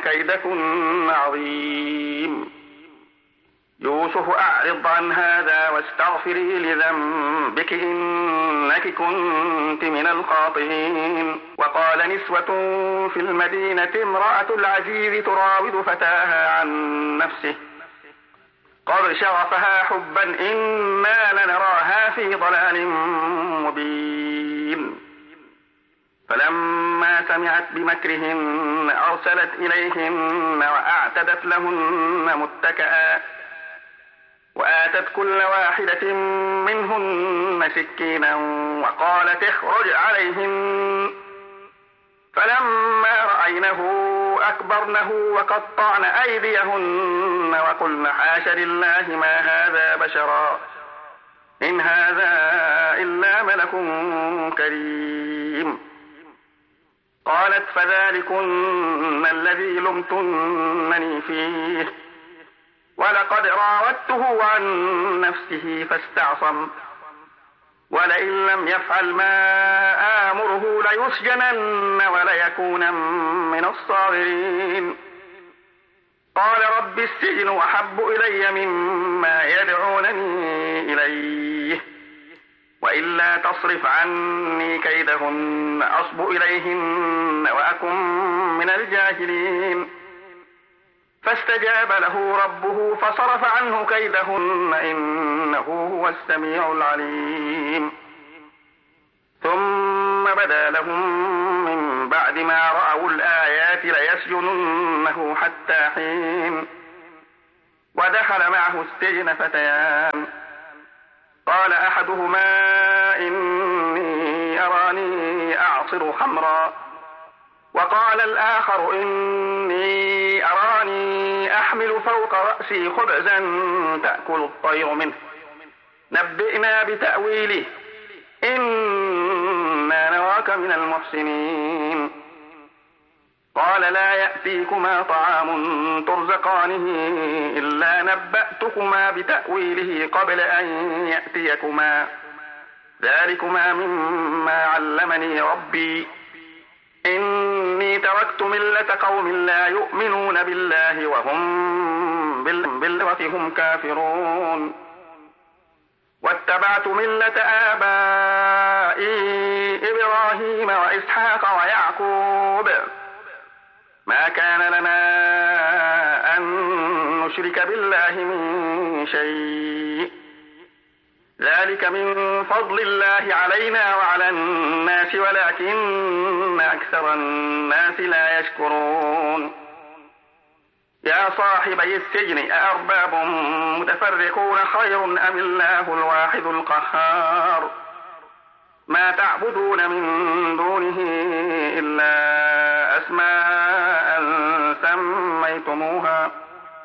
كيدكن عظيم. يوسف أعرض عن هذا واستغفري لذنبك إنك كنت من الخاطئين. وقال نسوة في المدينة امرأة العزيز تراود فتاها عن نفسه قد شغفها حبا إنا لنراها في ضلال مبين. فلما سمعت بمكرهن أرسلت إليهن وأعتدت لهن متكئا وآتت كل واحدة منهن سكينا وقالت اخرج عليهن. فلما رأينه أكبرنه وقطعن أيديهن وقلن حاش لله ما هذا بشرا إن هذا إلا ملك كريم. قالت فذلكن الذي لمتنني فيه ولقد راودته عن نفسه فاستعصم ولئن لم يفعل ما آمره ليسجنن وليكون من الصاغرين. قال رب السجن أحب إلي مما يدعونني إليه وإلا تصرف عني كيدهن أصب إليهن وأكن من الجاهلين. فاستجاب له ربه فصرف عنه كيدهن إنه هو السميع العليم. ثم بدا لهم من بعد ما رأوا الآيات ليسجننه حتى حين. ودخل معه السجن فتيان قال أحدهما إني أراني أعصر خمرا وقال الآخر إني أراني أحمل فوق رأسي خبزا تأكل الطير منه نبئنا بتأويله إنا نراك من المحسنين. قال لا يأتيكما طعام ترزقانه إلا نبأتكما بتأويله قبل أن يأتيكما ذلكما مما علمني ربي إني تركت ملة قوم لا يؤمنون بالله وهم بالآخرة هم كافرون واتبعت ملة آبائي إبراهيم وإسحاق ويعقوب ما كان لنا أن نشرك بالله من شيء ذلك من فضل الله علينا وعلى الناس ولكن أكثر الناس لا يشكرون. يا صاحبي السجن أأرباب متفرقون خير أم الله الواحد القهار ما تعبدون من دونه إلا